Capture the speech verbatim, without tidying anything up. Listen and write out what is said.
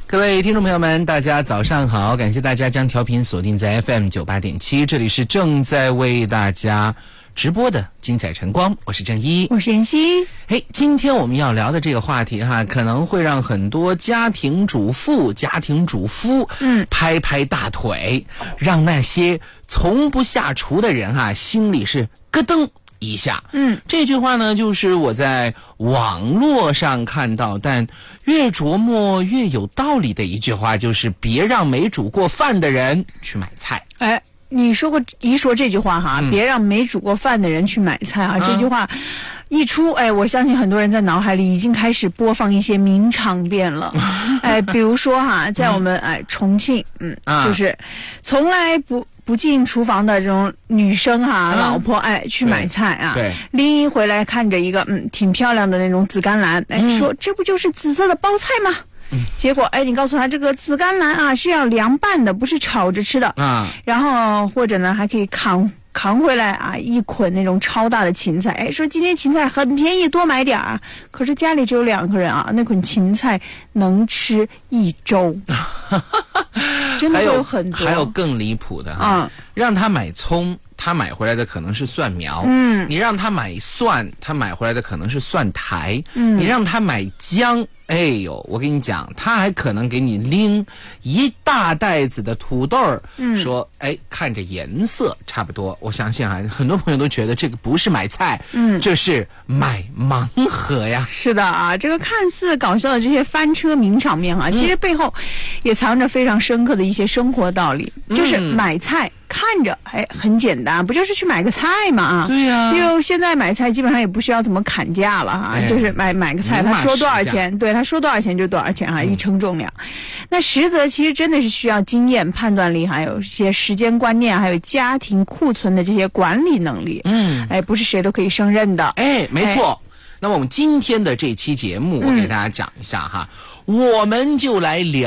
各位听众朋友们，大家早上好！感谢大家将调频锁定在 F M 九八点七，这里是正在为大家直播的精彩晨光，我是郑一， 我是妍希。 嘿，今天我们要聊的这个话题哈，可能会让很多家庭主妇、家庭主夫嗯拍拍大腿，让那些从不下厨的人哈心里是咯噔一下。嗯，这句话呢，就是我在网络上看到，但越琢磨越有道理的一句话，就是别让没煮过饭的人去买菜。 哎，你说过一说这句话哈，嗯、别让没煮过饭的人去买菜啊，嗯、这句话一出，哎，我相信很多人在脑海里已经开始播放一些名场面了。哎，比如说哈，在我们哎重庆，嗯，啊、就是从来不。不进厨房的这种女生哈、啊嗯，老婆哎去买菜啊， 对， 拎一回来看着一个嗯挺漂亮的那种紫甘蓝，哎、嗯、说这不就是紫色的包菜吗？嗯、结果哎你告诉他这个紫甘蓝啊是要凉拌的，不是炒着吃的啊，然后或者呢还可以扛扛回来啊一捆那种超大的芹菜，哎说今天芹菜很便宜，多买点儿，可是家里只有两个人啊，那捆芹菜能吃一周。真的会有很多， 还有更离谱的哈、嗯，让他买葱，他买回来的可能是蒜苗，嗯，你让他买蒜，他买回来的可能是蒜苔，嗯，你让他买姜，哎呦，我跟你讲，他还可能给你拎一大袋子的土豆儿，嗯，说，哎，看着颜色差不多，我相信啊，很多朋友都觉得这个不是买菜，嗯，这是买盲盒呀。 是的啊，这个看似搞笑的这些翻车名场面啊，嗯、其实背后也藏着非常深刻的一些生活道理，嗯、就是买菜。看着哎很简单，不就是去买个菜嘛啊？ 对呀、啊。 因为现在买菜基本上也不需要怎么砍价了哈、哎，就是买买个菜，他说多少钱，对他说多少钱就多少钱哈、嗯，一称重量。那实则其实真的是需要经验、判断力，还有一些时间观念，还有家庭库存的这些管理能力。嗯，哎，不是谁都可以胜任的。 哎，没错。哎、那么我们今天的这期节目，我给大家讲一下哈，嗯、我们就来聊。